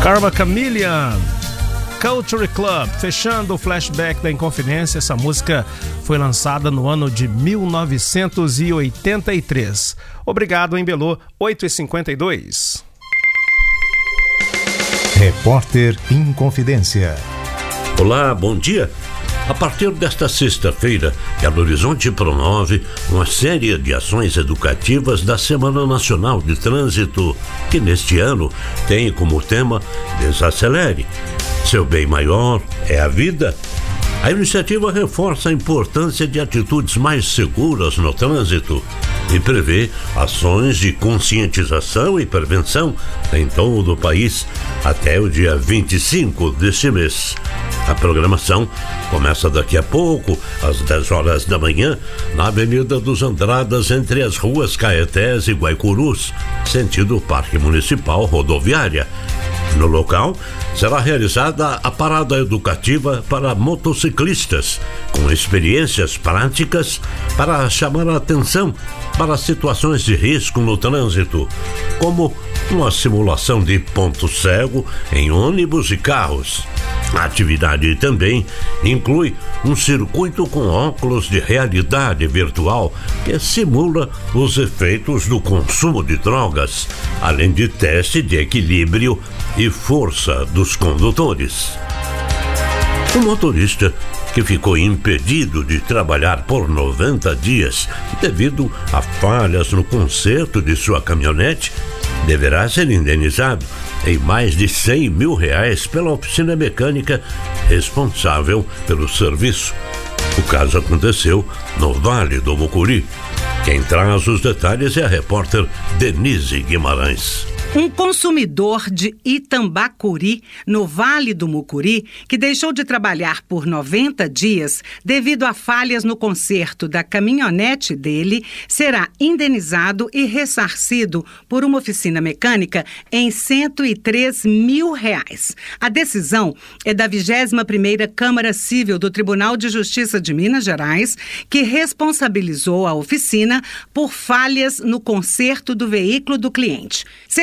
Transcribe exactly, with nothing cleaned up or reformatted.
Karma Chameleon, Culture Club, fechando o flashback da Inconfidência. Essa música foi lançada no ano de mil novecentos e oitenta e três. Obrigado, hein, Belô? oito e cinquenta e dois. Repórter Inconfidência. Olá, bom dia. A partir desta sexta-feira, Belo Horizonte promove uma série de ações educativas da Semana Nacional de Trânsito, que neste ano tem como tema Desacelere. Seu bem maior é a vida. A iniciativa reforça a importância de atitudes mais seguras no trânsito e prevê ações de conscientização e prevenção em todo o país até o dia vinte e cinco deste mês. A programação começa daqui a pouco, às dez horas da manhã, na Avenida dos Andradas, entre as ruas Caetés e Guaicurus, sentido Parque Municipal Rodoviária. No local, será realizada a parada educativa para motociclistas, com experiências práticas para chamar a atenção para situações de risco no trânsito, como uma simulação de ponto cego em ônibus e carros. A atividade também inclui um circuito com óculos de realidade virtual que simula os efeitos do consumo de drogas, além de teste de equilíbrio e força dos condutores. O motorista que ficou impedido de trabalhar por noventa dias devido a falhas no conserto de sua caminhonete deverá ser indenizado em mais de cem mil reais pela oficina mecânica responsável pelo serviço. O caso aconteceu no Vale do Mucuri. Quem traz os detalhes é a repórter Denise Guimarães. Um consumidor de Itambacuri, no Vale do Mucuri, que deixou de trabalhar por noventa dias devido a falhas no conserto da caminhonete dele, será indenizado e ressarcido por uma oficina mecânica em cento e três mil reais. A decisão é da vigésima primeira Câmara Civil do Tribunal de Justiça de Minas Gerais, que responsabilizou a oficina por falhas no conserto do veículo do cliente.